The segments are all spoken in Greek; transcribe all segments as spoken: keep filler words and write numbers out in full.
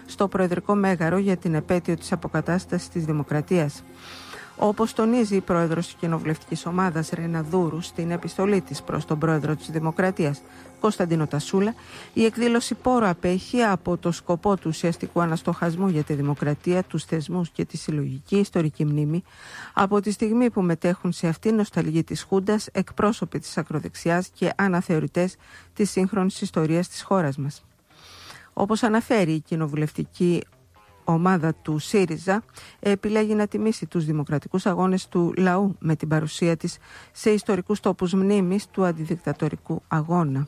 στο Προεδρικό Μέγαρο για την επέτειο της αποκατάστασης της Δημοκρατίας. Όπως τονίζει η πρόεδρος της κοινοβουλευτικής ομάδας Ρένα Δούρου στην επιστολή της προς τον πρόεδρο της Δημοκρατίας Κωνσταντίνο Τασούλα, η εκδήλωση πόρο απέχει από το σκοπό του ουσιαστικού αναστοχασμού για τη δημοκρατία, τους θεσμούς και τη συλλογική ιστορική μνήμη, από τη στιγμή που μετέχουν σε αυτήν νοσταλγή της Χούντας εκπρόσωποι της ακροδεξιάς και αναθεωρητές της σύγχρονης ιστορίας της χώρας μας. Όπως αναφέρει η κοινοβουλευτική ομάδα του ΣΥΡΙΖΑ, επιλέγει να τιμήσει τους δημοκρατικούς αγώνες του λαού με την παρουσία της σε ιστορικούς τόπους μνήμης του αντιδικτατορικού αγώνα.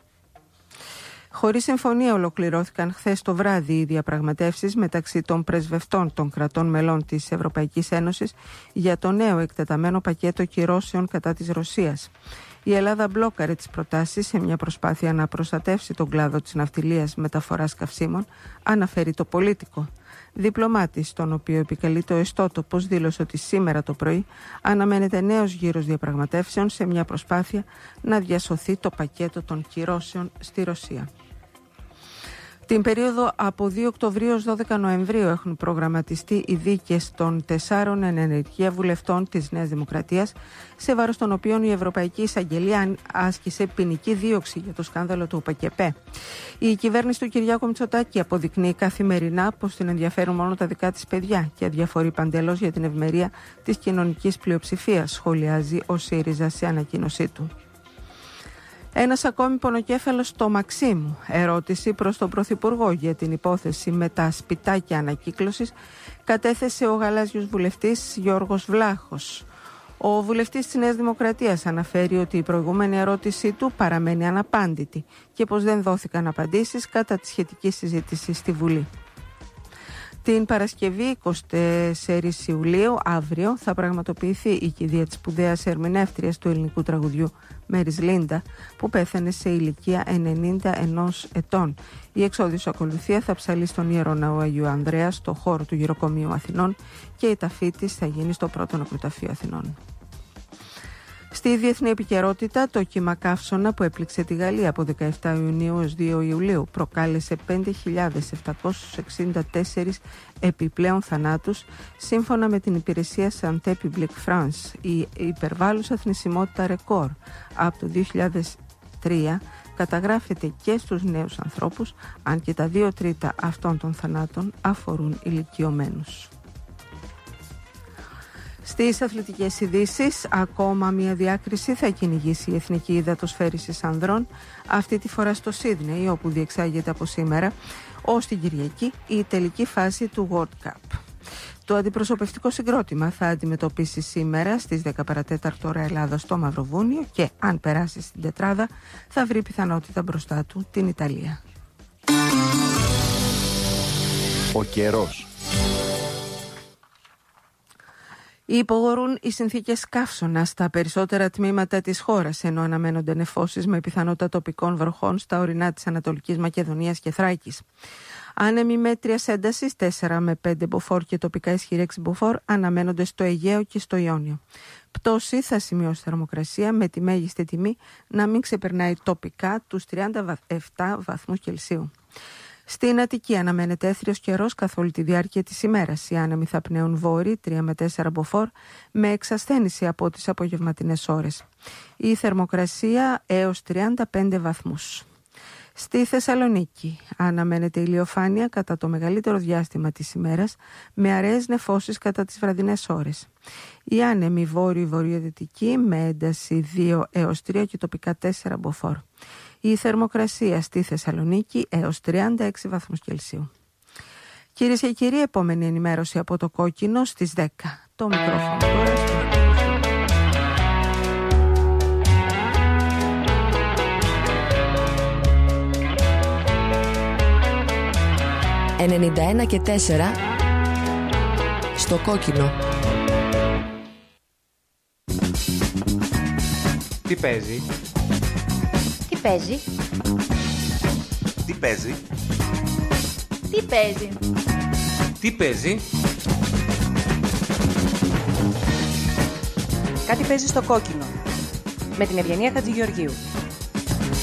Χωρίς συμφωνία ολοκληρώθηκαν χθες το βράδυ οι διαπραγματεύσεις μεταξύ των πρεσβευτών των κρατών μελών της Ευρωπαϊκής Ένωσης για το νέο εκτεταμένο πακέτο κυρώσεων κατά της Ρωσίας. Η Ελλάδα μπλόκαρε τις προτάσεις σε μια προσπάθεια να προστατεύσει τον κλάδο της ναυτιλίας μεταφοράς καυσίμων, αναφέρει το Πολίτικο. Διπλωμάτης, τον οποίο επικαλείται ο Εστότοπος, δήλωσε ότι σήμερα το πρωί αναμένεται νέος γύρος διαπραγματεύσεων σε μια προσπάθεια να διασωθεί το πακέτο των κυρώσεων στη Ρωσία. Την περίοδο από δύο Οκτωβρίου έως δώδεκα Νοεμβρίου έχουν προγραμματιστεί οι δίκες των τεσσάρων εν ενεργεία βουλευτών της Νέας Δημοκρατίας, σε βάρος των οποίων η Ευρωπαϊκή Εισαγγελία άσκησε ποινική δίωξη για το σκάνδαλο του ΟΠΑΚΕΠΕ. Η κυβέρνηση του Κυριάκου Μητσοτάκη αποδεικνύει καθημερινά πως την ενδιαφέρουν μόνο τα δικά της παιδιά και αδιαφορεί παντελώς για την ευμερία της κοινωνικής πλειοψηφίας, σχολιάζει ο ΣΥΡΙΖΑ σε ανακοίνωσή του. Ένας ακόμη πονοκέφαλος στο Μαξίμου. Ερώτηση προς τον Πρωθυπουργό για την υπόθεση με τα σπιτάκια ανακύκλωσης κατέθεσε ο γαλάζιος βουλευτής Γιώργος Βλάχος. Ο βουλευτής της Νέας Δημοκρατίας αναφέρει ότι η προηγούμενη ερώτησή του παραμένει αναπάντητη και πως δεν δόθηκαν απαντήσεις κατά τη σχετική συζήτηση στη Βουλή. Την Παρασκευή εικοστή τέσσερις Ιουλίου, αύριο, θα πραγματοποιηθεί η κηδεία της σπουδαίας ερμηνεύτριας του ελληνικού τραγουδιού Μέρις Λίντα, που πέθανε σε ηλικία ενενήντα ενός ετών. Η εξόδιος ακολουθία θα ψαλεί στον Ιερό Ναό Αγίου Ανδρέα, στο χώρο του Γυροκομείου Αθηνών, και η ταφή της θα γίνει στο πρώτο νεκροταφείο Αθηνών. Στη διεθνή επικαιρότητα, το κύμα καύσωνα που έπληξε τη Γαλλία από δεκαεπτά Ιουνίου έως δύο Ιουλίου προκάλεσε πέντε χιλιάδες επτακόσιους εξήντα τέσσερις επιπλέον θανάτους, σύμφωνα με την υπηρεσία Santé Publique France. Η υπερβάλλουσα θνησιμότητα ρεκόρ από το δύο χιλιάδες τρία καταγράφεται και στους νέους ανθρώπους, αν και τα δύο τρίτα αυτών των θανάτων αφορούν ηλικιωμένους. Στις αθλητικές ειδήσεις, ακόμα μια διάκριση θα κυνηγήσει η Εθνική Υδατοσφαίριση Ανδρών, αυτή τη φορά στο Σίδνεϊ, όπου διεξάγεται από σήμερα ως την Κυριακή η τελική φάση του World Cup. Το αντιπροσωπευτικό συγκρότημα θα αντιμετωπίσει σήμερα στις δέκα παρατέταρτο ώρα Ελλάδα στο Μαυροβούνιο και, αν περάσει στην τετράδα, θα βρει πιθανότητα μπροστά του την Ιταλία. Ο καιρός. Υπογορούν οι συνθήκες καύσωνα στα περισσότερα τμήματα της χώρας, ενώ αναμένονται νεφώσεις με πιθανότητα τοπικών βροχών στα ορεινά της Ανατολικής Μακεδονίας και Θράκης. Άνεμοι μέτριας έντασης τέσσερα με πέντε μποφόρ και τοπικά ισχυρή έξι μποφόρ αναμένονται στο Αιγαίο και στο Ιόνιο. Πτώση θα σημειώσει θερμοκρασία με τη μέγιστη τιμή να μην ξεπερνάει τοπικά τους τριάντα επτά βαθμούς Κελσίου. Στην Αττική αναμένεται έθριος καιρός καθ' όλη τη διάρκεια της ημέρας. Οι άνεμοι θα πνέουν βόρειοι τρία με τέσσερα μποφόρ με εξασθένηση από τις απογευματινές ώρες. Η θερμοκρασία έως τριάντα πέντε βαθμούς. Στη Θεσσαλονίκη αναμένεται ηλιοφάνεια κατά το μεγαλύτερο διάστημα της ημέρας, με αραιές νεφώσεις κατά τις βραδινές ώρες. Οι άνεμοι βόρειο-βορειοδυτικοί με ένταση δύο έως τρία και τοπικά τέσσερα μποφόρ. Η θερμοκρασία στη Θεσσαλονίκη έως τριάντα έξι βαθμούς Κελσίου. Κυρίες και κύριοι, επόμενη ενημέρωση από το Κόκκινο στις δέκα. Το μικρόφωνο τώρα στο... ενενήντα ένα και τέσσερα στο Κόκκινο. Τι παίζει? Τι παίζει? Τι παίζει? Τι παίζει? Τι παίζει? Κάτι παίζει στο Κόκκινο με την Ευγενία Χατζηγεωργίου.